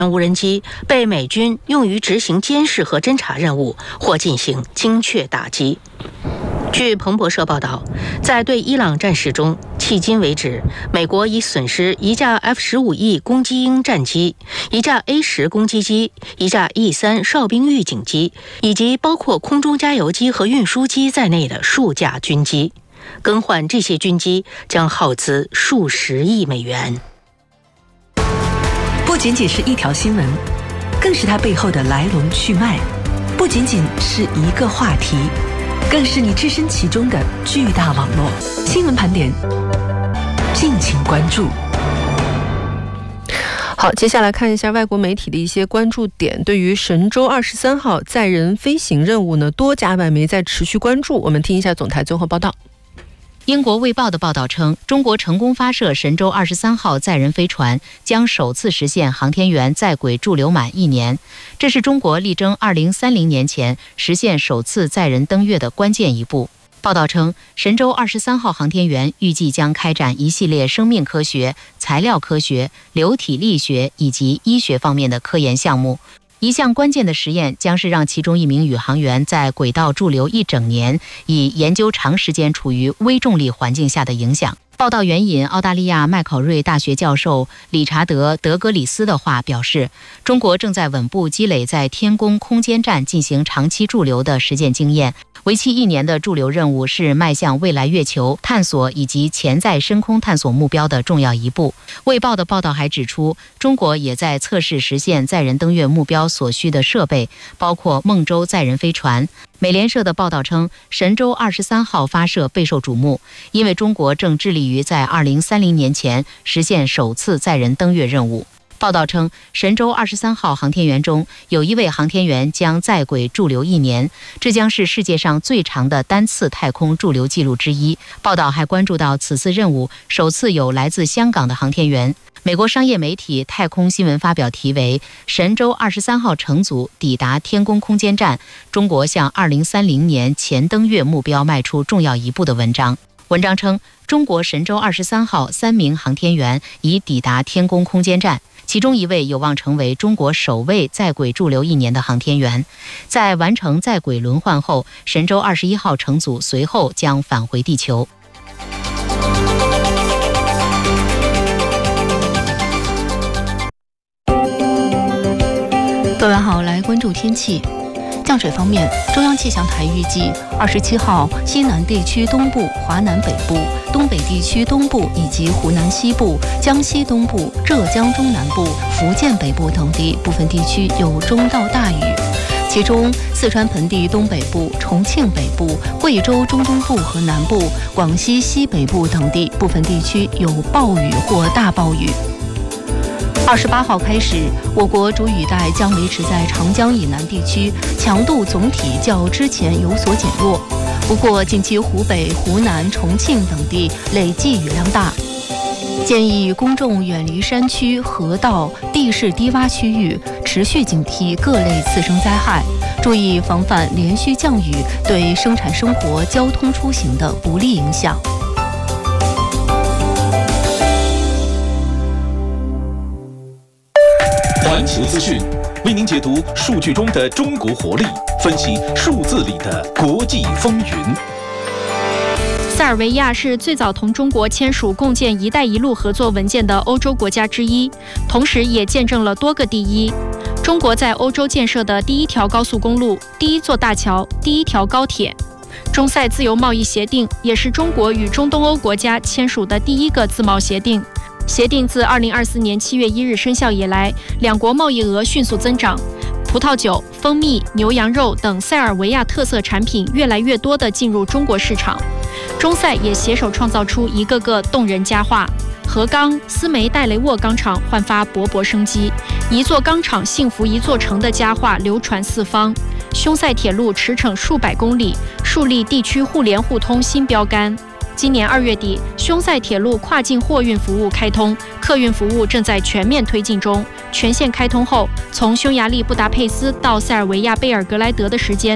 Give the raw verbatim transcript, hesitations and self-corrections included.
无人机被美军用于执行监视和侦察任务，或进行精确打击。据彭博社报道，在对伊朗战事中，迄今为止，美国已损失一架 F 十五 E 攻击鹰战机、一架 A 十 攻击机、一架 E 三 哨兵预警机，以及包括空中加油机和运输机在内的数架军机。更换这些军机将耗资数十亿美元。 不仅仅是一条新闻，更是它背后的来龙去脉；不仅仅是一个话题，更是你置身其中的巨大网络。新闻盘点，敬请关注。 好，接下来看一下外国媒体的一些关注点。对于神舟二十三号载人飞行任务呢，多家外媒在持续关注。我们听一下总台综合报道。 英国《卫报》的报道称，中国成功发射神舟二十三号载人飞船，将首次实现航天员在轨驻留满一年。这是中国力争二零三零年前实现首次载人登月的关键一步。报道称，神舟二十三号航天员预计将开展一系列生命科学、材料科学、流体力学以及医学方面的科研项目。一项关键的实验将是让其中一名宇航员在轨道驻留一整年，以研究长时间处于微重力环境下的影响。报道援引澳大利亚麦考瑞大学教授理查德·德格里斯的话表示，中国正在稳步积累在天宫空间站进行长期驻留的实践经验。为期一年的驻留任务是迈向未来月球探索以及潜在深空探索目标的重要一步。卫报的报道还指出，中国也在测试实现载人登月目标所需的设备，包括梦舟载人飞船。美联社的报道称，神舟二十三号发射备受瞩目，因为中国正致力于在二零三零年前实现首次载人登月任务。报道称，神舟二十三号航天员中有一位航天员将在轨驻留一年，这将是世界上最长的单次太空驻留记录之一。报道还关注到此次任务首次有来自香港的航天员。美国商业媒体太空新闻发表题为《神舟二十三号乘组抵达天宫空间站，中国向二零三零年前登月目标迈出重要一步》的文章。文章称，中国神舟二十三号三名航天员已抵达天宫空间站，其中一位有望成为中国首位在轨驻留一年的航天员。在完成在轨轮换后，神舟二十一号乘组随后将返回地球。 各位好，来关注天气。降水方面，中央气象台预计二十七号西南地区东部、华南北部、东北地区东部以及湖南西部、江西东部、浙江中南部、福建北部等地部分地区有中到大雨，其中四川盆地东北部、重庆北部、贵州中东部和南部、广西西北部等地部分地区有暴雨或大暴雨。二十八号开始，我国主雨带将维持在长江以南地区，强度总体较之前有所减弱。不过，近期湖北、湖南、重庆等地累计雨量大，建议公众远离山区、河道、地势低洼区域，持续警惕各类次生灾害，注意防范连续降雨对生产生活、交通出行的不利影响。 环球资讯为您解读数据中的中国活力，分析数字里的国际风云。 塞尔维亚是最早同中国签署共建“一带一路”合作文件的欧洲国家之一，同时也见证了多个第一。中国在欧洲建设的第一条高速公路、第一座大桥、第一条高铁。中塞自由贸易协定也是中国与中东欧国家签署的第一个自贸协定。协定自二零二四年七月一日生效以来，两国贸易额迅速增长，葡萄酒、蜂蜜、牛羊肉等塞尔维亚特色产品越来越多地进入中国市场。中塞也携手创造出一个个动人佳话。河钢、斯梅代雷沃钢厂焕发勃勃生机，一座钢厂幸福一座城的佳话流传四方。匈塞铁路驰骋数百公里，树立地区互联互通新标杆。今年二月底，匈塞铁路跨境货运服务开通，客运服务正在全面推进中。全线开通后，从匈牙利布达佩斯到塞尔维亚贝尔格莱德的时间